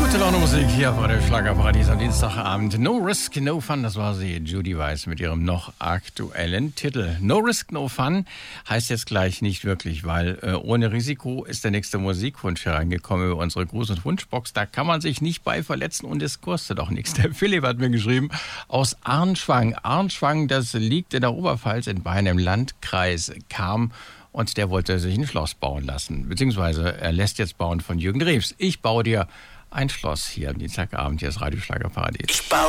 Gute Laune Musik hier auf Radio Schlagerparadies am Dienstagabend. No Risk, No Fun, das war sie, Judy Weiss mit ihrem noch aktuellen Titel. No Risk, No Fun heißt jetzt gleich nicht wirklich, weil ohne Risiko ist der nächste Musikwunsch hereingekommen über unsere Gruß- und Wunschbox. Da kann man sich nicht bei verletzen und es kostet auch nichts. Der Philipp hat mir geschrieben, aus Arnschwang. Arnschwang, das liegt in der Oberpfalz in Bayern im Landkreis Cham. Und der wollte sich ein Schloss bauen lassen, beziehungsweise er lässt jetzt bauen von Jürgen Drews. Ich baue dir ein Schloss hier am Dienstagabend, hier ist Radio Schlagerparadies.